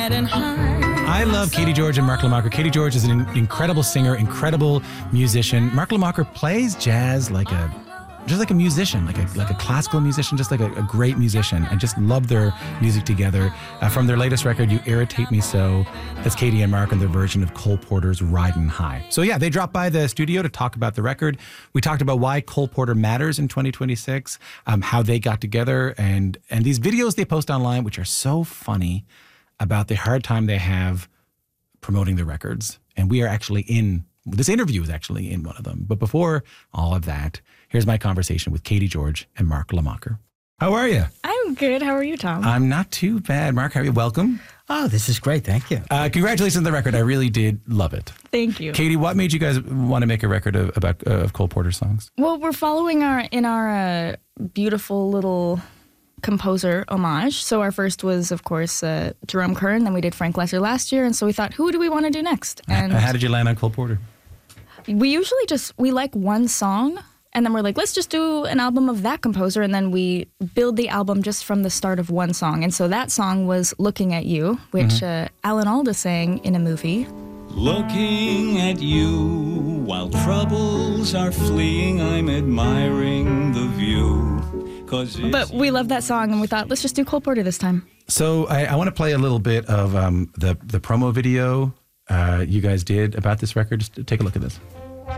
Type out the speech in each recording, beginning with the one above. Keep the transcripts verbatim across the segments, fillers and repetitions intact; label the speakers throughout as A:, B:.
A: riding high.
B: I love Katie George and Mark Lamacher. Katie George is an incredible singer, incredible musician. Mark Lamacher plays jazz like a, just like a musician, like a like a classical musician, just like a, a great musician. I just love their music together. Uh, from their latest record, You Irritate Me So, that's Katie and Mark and their version of Cole Porter's Ridin' High. So yeah, they dropped by the studio to talk about the record. We talked about why Cole Porter matters in twenty twenty-six, um, how they got together, and and these videos they post online, which are so funny, about the hard time they have promoting their records. And we are actually in, this interview is actually in one of them. But before all of that, here's my conversation with Katie George and Mark Lamacher. How are you?
C: I'm good. How are you, Tom?
B: I'm not too bad. Mark, how are you? Welcome.
D: Oh, this is great. Thank you.
B: Uh, congratulations on the record. I really did love it.
C: Thank you.
B: Katie, what made you guys want to make a record of, about uh, of Cole Porter songs?
C: Well, we're following our in our uh, beautiful little composer homage. So our first was, of course, uh, Jerome Kern. Then we did Frank Lesser last year. And so we thought, who do we want to do next? And
B: how did you land on Cole Porter?
C: We usually just, we like one song. And then we're like, let's just do an album of that composer. And then we build the album just from the start of one song. And so that song was Looking at You, which mm-hmm. uh, Alan Alda sang in a movie.
A: Looking at you while troubles are fleeing, I'm admiring the view.
C: But we love that song, and we thought, let's just do Cole Porter this time.
B: So I, I want to play a little bit of um, the, the promo video uh, you guys did about this record. Just take a look at this.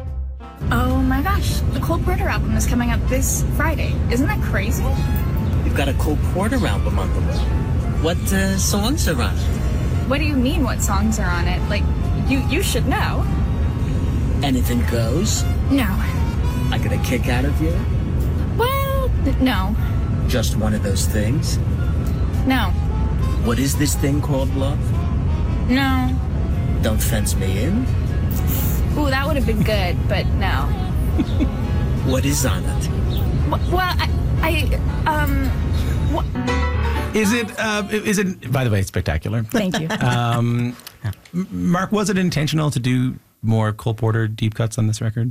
C: Oh my gosh, the Cole Porter album is coming up this Friday. Isn't that crazy?
E: You've got a Cole Porter album on the way. What uh, songs are on it?
C: What do you mean, what songs are on it? Like, you, you should know.
E: Anything goes?
C: No.
E: I get a kick out of you?
C: Well, no.
E: Just one of those things?
C: No.
E: What is this thing called love?
C: No.
E: Don't fence me in?
C: Ooh, that would have been good, but no.
E: What is on it?
C: Well, I, I um, what?
B: Is it, uh, is it, by the way, spectacular.
C: Thank you.
B: Um, Mark, was it intentional to do more Cole Porter deep cuts on this record?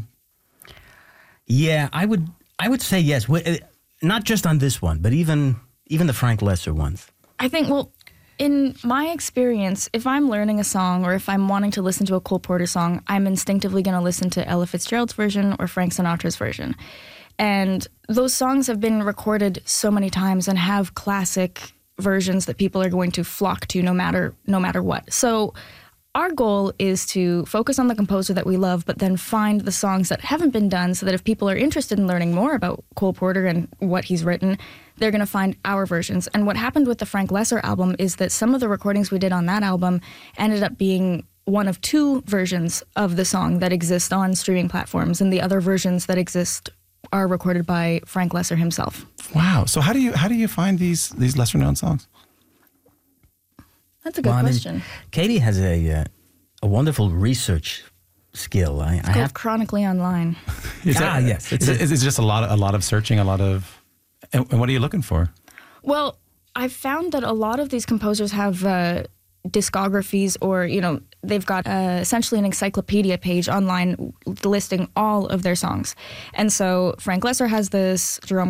D: Yeah, I would I would say yes. Not just on this one, but even even the Frank Lesser ones.
C: I think, well, in my experience, if I'm learning a song or if I'm wanting to listen to a Cole Porter song, I'm instinctively going to listen to Ella Fitzgerald's version or Frank Sinatra's version. And those songs have been recorded so many times and have classic versions that people are going to flock to no matter no matter what. So our goal is to focus on the composer that we love, but then find the songs that haven't been done so that if people are interested in learning more about Cole Porter and what he's written, they're going to find our versions. And what happened with the Frank Lesser album is that some of the recordings we did on that album ended up being one of two versions of the song that exist on streaming platforms, and the other versions that exist are recorded by Frank Lesser himself.
B: Wow. So how do you how do you find these these lesser known songs?
C: That's a good
D: well,
C: question.
D: I mean, Katie has a uh, a wonderful research skill. I,
C: it's
D: I
C: called
D: have
C: Chronically Online.
B: Is
D: ah,
B: that,
D: yes.
B: It's, it's, it's just a lot of, a lot of searching, a lot of, and, and what are you looking for?
C: Well, I've found that a lot of these composers have uh, discographies, or, you know, they've got uh, essentially an encyclopedia page online listing all of their songs. And so Frank Lesser has this, Jerome